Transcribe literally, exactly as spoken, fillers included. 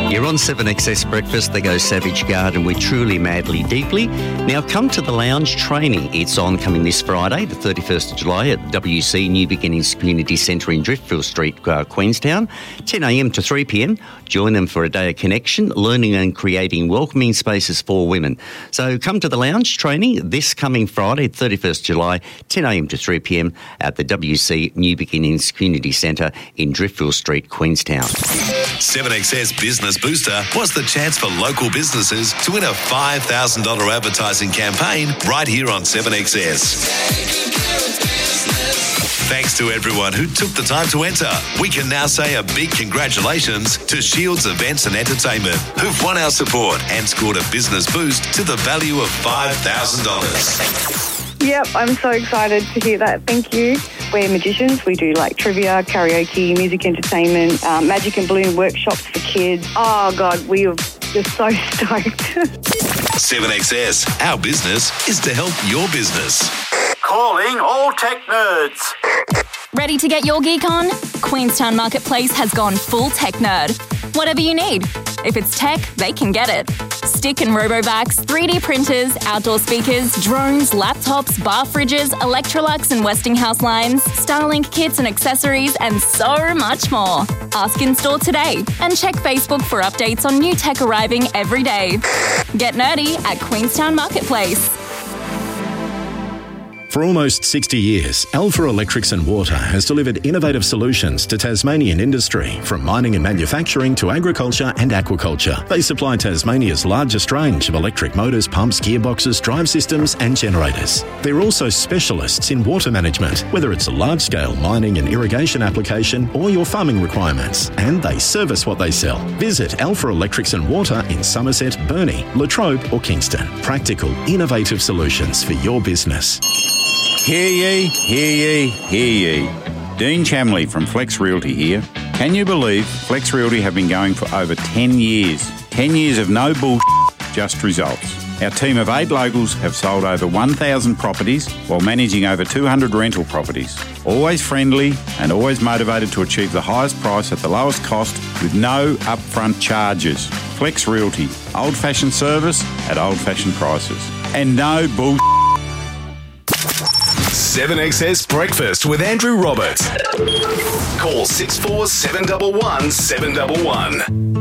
You're on seven X S Breakfast. They go Savage Garden. We're truly, madly, deeply. Now, come to the lounge training. It's on coming this Friday, the thirty-first of July, at the W C New Beginnings Community Centre in Driftfield Street, uh, Queenstown, ten a m to three p m. Join them for a day of connection, learning and creating welcoming spaces for women. So come to the lounge training this coming Friday, thirty-first of July, ten a m to three p m at the W C New Beginnings Community Centre in Driftfield Street, Queenstown. seven X S Business Booster was the chance for local businesses to win a five thousand dollars advertising campaign right here on seven X S. Thanks to everyone who took the time to enter. We can now say a big congratulations to Shields Events and Entertainment, who've won our support and scored a business boost to the value of five thousand dollars. Yep, I'm so excited to hear that. Thank you. We're magicians. We do like trivia, karaoke, music entertainment, um, magic and balloon workshops for kids. Oh, God, we are just so stoked. seven X S, our business is to help your business. Calling all tech nerds. Ready to get your geek on? Queenstown Marketplace has gone full tech nerd. Whatever you need. If it's tech, they can get it. Stick and robovacs, three D printers, outdoor speakers, drones, laptops, bar fridges, Electrolux and Westinghouse lines, Starlink kits and accessories, and so much more. Ask in store today and check Facebook for updates on new tech arriving every day. Get nerdy at Queenstown Marketplace. For almost sixty years, Alpha Electrics and Water has delivered innovative solutions to Tasmanian industry, from mining and manufacturing to agriculture and aquaculture. They supply Tasmania's largest range of electric motors, pumps, gearboxes, drive systems and generators. They're also specialists in water management, whether it's a large-scale mining and irrigation application or your farming requirements, and they service what they sell. Visit Alpha Electrics and Water in Somerset, Burnie, Latrobe or Kingston. Practical, innovative solutions for your business. Hear ye, hear ye, hear ye. Dean Chamley from Flex Realty here. Can you believe Flex Realty have been going for over ten years? ten years of no bullshit, just results. Our team of eight locals have sold over one thousand properties while managing over two hundred rental properties. Always friendly and always motivated to achieve the highest price at the lowest cost with no upfront charges. Flex Realty, old-fashioned service at old-fashioned prices. And no bullshit. seven X S Breakfast with Andrew Roberts. Call six four seven one one seven one one.